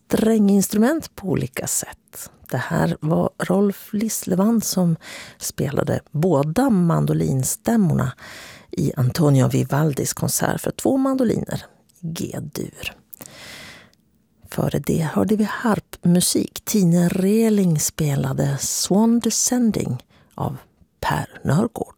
stränginstrument på olika sätt. Det här var Rolf Lislevand som spelade båda mandolinstämmorna i Antonio Vivaldis konsert för 2 mandoliner i G-dur. Före det hörde vi harpmusik. Tine Reling spelade Swan Descending av Per Nörgård.